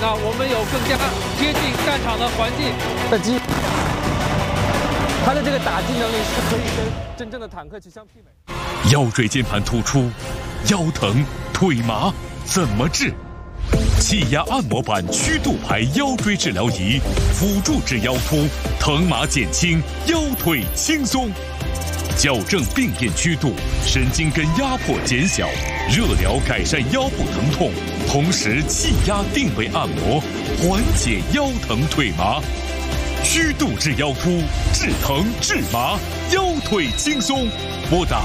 呢，我们有更加接近战场的环境。它的这个打击能力是可以跟真正的坦克去相媲美。 腰椎间盘突出、腰疼、腿麻怎么治？气压按摩板曲度排腰椎治疗仪，辅助治腰突，疼麻减轻，腰腿轻松。矫正病变曲度，神经根压迫减小，热疗改善腰部疼痛，同时气压定位按摩，缓解腰疼腿麻。曲度治腰突，治疼治麻，腰腿轻松。拨打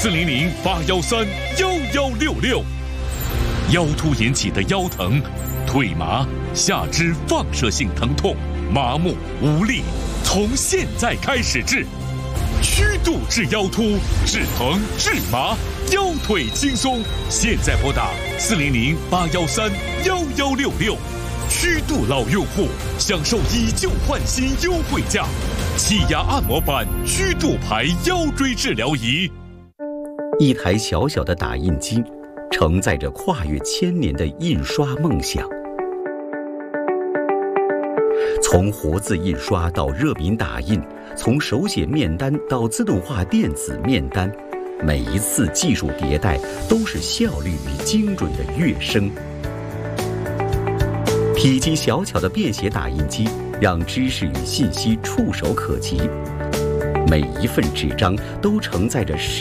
400-813-1166。腰突引起的腰疼、腿麻、下肢放射性疼痛、麻木无力，从现在开始治。曲度治腰突，治疼治麻，腰腿轻松。现在拨打400-813-1166。曲度老用户享受以旧换新优惠价，气压按摩板曲度排腰椎治疗仪。 一台小小的打印机，承载着跨越千年的印刷梦想。从活字印刷到热敏打印，从手写面单到自动化电子面单，每一次技术迭代都是效率与精准的跃升。体积小巧的便携打印机，让知识与信息触手可及。每一份纸张都承载着